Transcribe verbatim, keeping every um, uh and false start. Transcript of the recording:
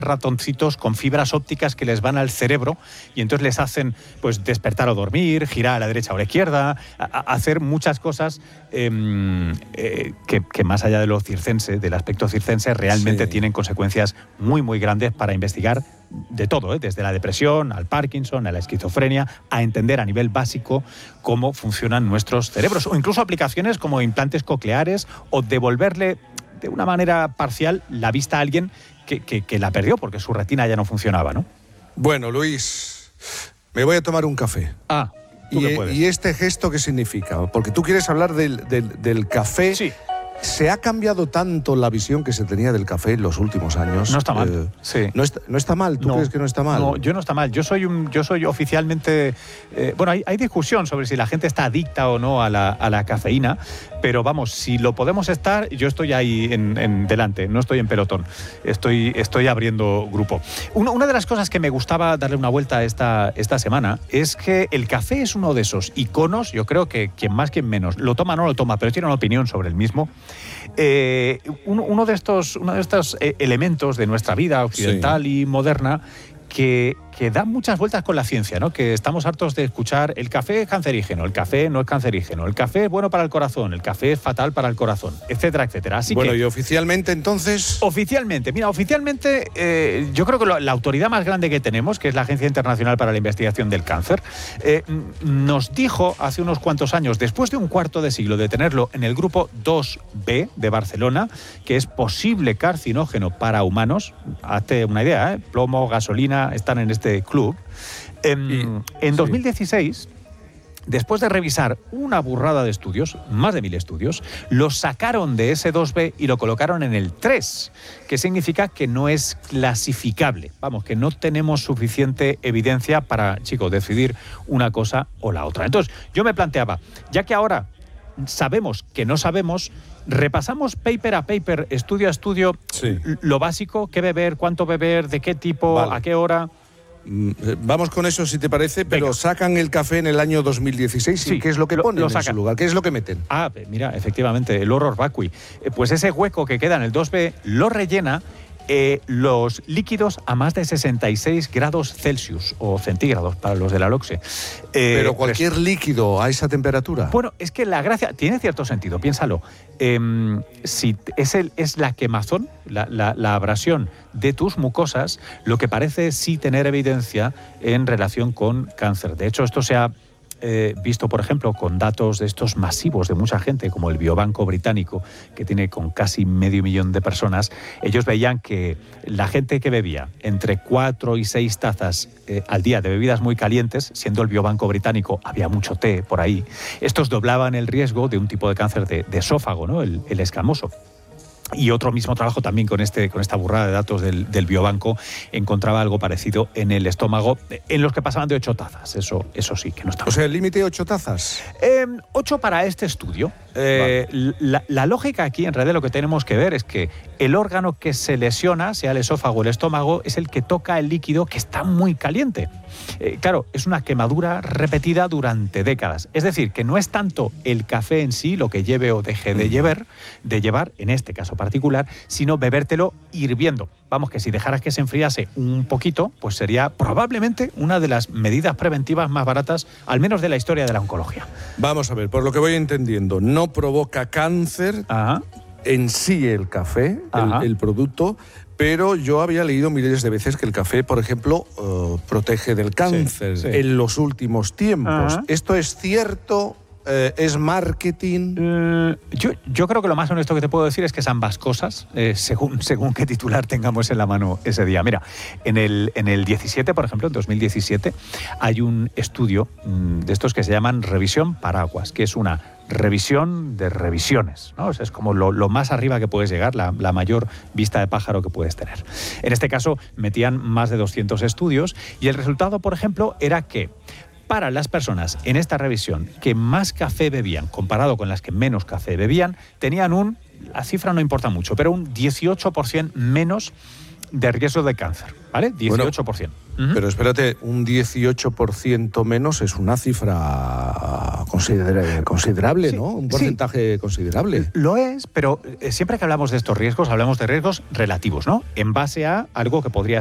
ratoncitos con fibras ópticas que les van al cerebro y entonces les hacen pues despertar o dormir, girar a la derecha o a la izquierda, a, a hacer muchas cosas eh, eh, que, que más allá de lo circense, del aspecto circense, realmente sí. tienen consecuencias muy muy grandes para investigar de todo, ¿eh? Desde la depresión al Parkinson, a la esquizofrenia, a entender a nivel básico cómo funcionan nuestros cerebros, o incluso aplicaciones como implantes cocleares o devolverle de una manera parcial la vista a alguien Que, que, que la perdió porque su retina ya no funcionaba, ¿no? Bueno, Luis, me voy a tomar un café. Ah, ¿tú y, qué puedes? ¿Y este gesto qué significa? Porque tú quieres hablar del, del, del café. Sí. ¿Se ha cambiado tanto la visión que se tenía del café en los últimos años? No está mal, eh, sí. No está, no está mal, ¿tú no, crees que no está mal? No, yo no está mal. Yo soy un, yo soy oficialmente... Eh, bueno, hay, hay discusión sobre si la gente está adicta o no a la, a la cafeína, pero vamos, si lo podemos estar, yo estoy ahí en, en delante, no estoy en pelotón, estoy, estoy abriendo grupo. Una, una de las cosas que me gustaba darle una vuelta esta, esta semana es que el café es uno de esos iconos, yo creo que quien más, quien menos, lo toma o no lo toma, pero tiene una opinión sobre el mismo. Eh, uno, uno de estos, uno de estos eh, elementos de nuestra vida occidental sí. y moderna que, que da muchas vueltas con la ciencia, ¿no? Que estamos hartos de escuchar el café es cancerígeno, el café no es cancerígeno, el café es bueno para el corazón, el café es fatal para el corazón, etcétera, etcétera. Así bueno, que, y oficialmente entonces... Oficialmente, mira, oficialmente eh, yo creo que lo, la autoridad más grande que tenemos, que es la Agencia Internacional para la Investigación del Cáncer, eh, nos dijo hace unos cuantos años, después de un cuarto de siglo de tenerlo en el grupo dos be de Barcelona, que es posible carcinógeno para humanos, hazte una idea, ¿eh? Plomo, gasolina, están en este club. Eh, y, en dos mil dieciséis, sí. después de revisar una burrada de estudios, más de mil estudios, lo sacaron de ese dos be y lo colocaron en el tres, que significa que no es clasificable. Vamos, que no tenemos suficiente evidencia para, chicos, decidir una cosa o la otra. Entonces, yo me planteaba, ya que ahora sabemos que no sabemos, repasamos paper a paper, estudio a estudio, sí. lo básico, qué beber, cuánto beber, de qué tipo, vale. a qué hora. Vamos con eso si te parece, pero Venga. Sacan el café en el año dos mil dieciséis sí, y ¿qué es lo que ponen lo, lo en su lugar? ¿Qué es lo que meten? Ah, mira, efectivamente, el horror vacui. Pues ese hueco que queda en el dos be lo rellena eh, los líquidos a más de sesenta y seis grados Celsius o centígrados para los de la LOCSE. Eh, pero cualquier pues, líquido a esa temperatura. Bueno, es que la gracia tiene cierto sentido, piénsalo. Eh, si es, el, es la quemazón, la, la, la abrasión de tus mucosas, lo que parece sí tener evidencia en relación con cáncer. De hecho, esto se ha eh, visto, por ejemplo, con datos de estos masivos de mucha gente, como el Biobanco británico, que tiene con casi medio millón de personas. Ellos veían que la gente que bebía entre cuatro y seis tazas eh, al día de bebidas muy calientes, siendo el Biobanco británico, había mucho té por ahí, estos doblaban el riesgo de un tipo de cáncer de, de esófago, ¿no? el, el escamoso. Y otro mismo trabajo también con, este, con esta burrada de datos del, del Biobanco encontraba algo parecido en el estómago, en los que pasaban de ocho tazas. Eso, eso sí, que no está mal. O sea, el límite ocho tazas. Eh, ocho para este estudio. Eh, vale. la, la lógica aquí, en realidad, lo que tenemos que ver es que el órgano que se lesiona, sea el esófago o el estómago, es el que toca el líquido que está muy caliente. Eh, claro, es una quemadura repetida durante décadas. Es decir, que no es tanto el café en sí lo que lleve o deje de llevar, de llevar, en este caso particular, sino bebértelo hirviendo. Vamos, que si dejaras que se enfriase un poquito, pues sería probablemente una de las medidas preventivas más baratas, al menos de la historia de la oncología. Vamos a ver, por lo que voy entendiendo, no provoca cáncer Ajá. en sí el café, el, el producto, pero yo había leído miles de veces que el café, por ejemplo, uh, protege del cáncer sí, sí. en los últimos tiempos. Ajá. ¿Esto es cierto? Eh, ¿Es marketing? Eh, yo, yo creo que lo más honesto que te puedo decir es que es ambas cosas, eh, según, según qué titular tengamos en la mano ese día. Mira, en el, en el diecisiete, por ejemplo, en dos mil diecisiete, hay un estudio mmm, de estos que se llaman Revisión Paraguas, que es una revisión de revisiones, ¿no? O sea, es como lo, lo más arriba que puedes llegar, la, la mayor vista de pájaro que puedes tener. En este caso, metían más de doscientos estudios y el resultado, por ejemplo, era que para las personas en esta revisión que más café bebían, comparado con las que menos café bebían, tenían un, la cifra no importa mucho, pero un dieciocho por ciento menos de riesgo de cáncer, ¿vale? dieciocho por ciento. Bueno, uh-huh. Pero espérate, un dieciocho por ciento menos es una cifra considera- considerable, sí, ¿no? Un porcentaje sí. considerable. Lo es, pero siempre que hablamos de estos riesgos, hablamos de riesgos relativos, ¿no? En base a algo que podría